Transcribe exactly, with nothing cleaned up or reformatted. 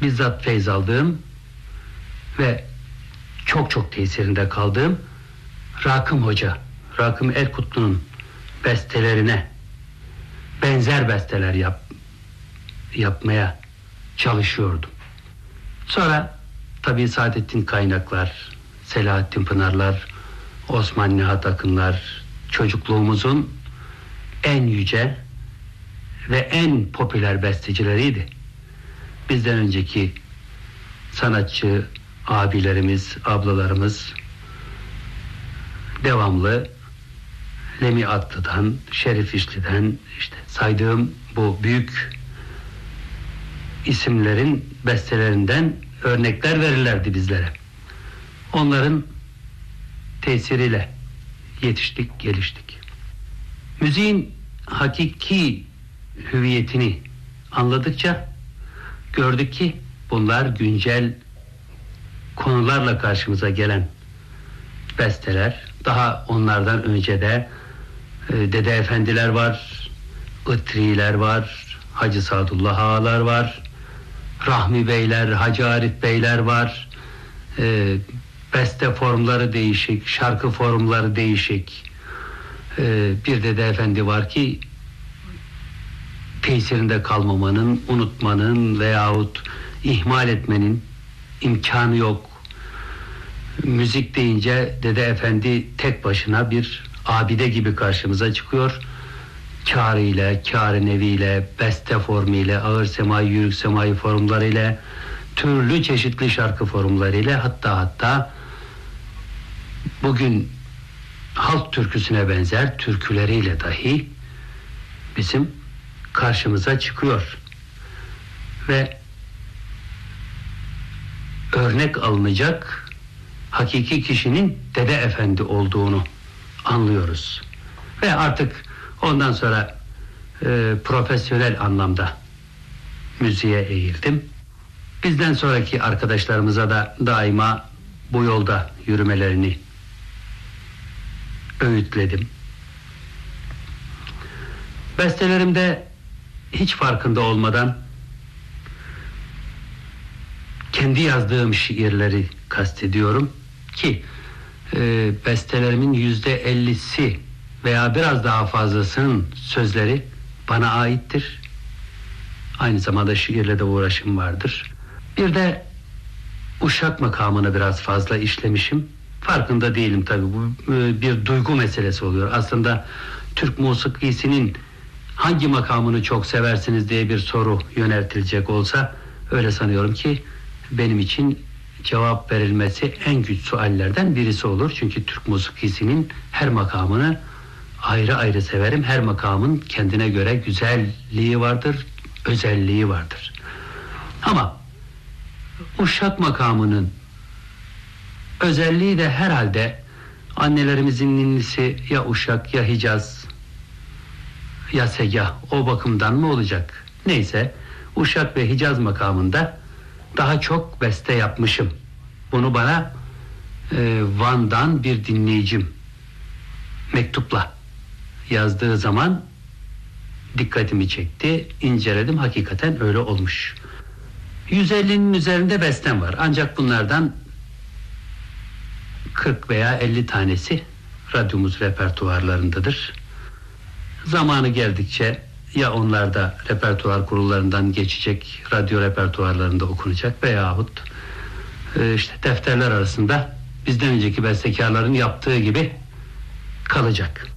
bizzat feyz aldığım ve çok çok tesirinde kaldığım Rakım Hoca, Rakım Erkutlu'nun bestelerine benzer besteler yap, yapmaya çalışıyordum. Sonra tabii Saadettin Kaynaklar, Selahattin Pınarlar, Osman Nihat Akınlar çocukluğumuzun en yüce ve en popüler bestecileriydi. Bizden önceki sanatçı abilerimiz, ablalarımız devamlı Lemi Atlı'dan, Şerif İşli'den, işte saydığım bu büyük isimlerin bestelerinden örnekler verirlerdi bizlere. Onların tesiriyle yetiştik, geliştik. Müziğin hakiki hüviyetini anladıkça gördük ki bunlar güncel konularla karşımıza gelen besteler. Daha onlardan önce de e, Dede Efendiler var, Itriler var, Hacı Sadullah Ağalar var, Rahmi Beyler, Hacı Arif Beyler var. E, beste formları değişik, şarkı formları değişik. E, bir Dede Efendi var ki tesirinde kalmamanın, unutmanın veyahut ihmal etmenin imkanı yok. Müzik deyince Dede Efendi tek başına bir abide gibi karşımıza çıkıyor. Kâr ile, kâr-ı neviyle, beste formiyle, ağır semai, yürük semai formlarıyla, türlü çeşitli şarkı formlarıyla, hatta hatta bugün halk türküsüne benzer türküleriyle dahi bizim karşımıza çıkıyor. Ve örnek alınacak hakiki kişinin Dede Efendi olduğunu anlıyoruz. Ve artık ondan sonra e, profesyonel anlamda müziğe eğildim. Bizden sonraki arkadaşlarımıza da daima bu yolda yürümelerini öğütledim. Bestelerimde hiç farkında olmadan kendi yazdığım şiirleri kastediyorum ki e, bestelerimin yüzde ellisi veya biraz daha fazlasının sözleri bana aittir. Aynı zamanda şiirle de uğraşım vardır. Bir de uşak makamını biraz fazla işlemişim. Farkında değilim tabii. Bu e, bir duygu meselesi oluyor. Aslında Türk musikisinin hangi makamını çok seversiniz diye bir soru yöneltilecek olsa öyle sanıyorum ki benim için cevap verilmesi en güç suallerden birisi olur. Çünkü Türk musikisinin her makamını ayrı ayrı severim. Her makamın kendine göre güzelliği vardır, özelliği vardır. Ama uşak makamının özelliği de herhalde annelerimizin ninnisi ya uşak ya Hicaz ya segah, o bakımdan mı olacak? Neyse, uşak ve Hicaz makamında daha çok beste yapmışım. Bunu bana e, Van'dan bir dinleyicim mektupla yazdığı zaman dikkatimi çekti, inceledim, hakikaten öyle olmuş. yüz ellinin üzerinde bestem var. Ancak bunlardan kırk veya elli tanesi radyomuz repertuarlarındadır. Zamanı geldikçe ya onlar da repertuar kurullarından geçecek, radyo repertuarlarında okunacak veyahut e, işte defterler arasında bizden önceki bestekarların yaptığı gibi kalacak.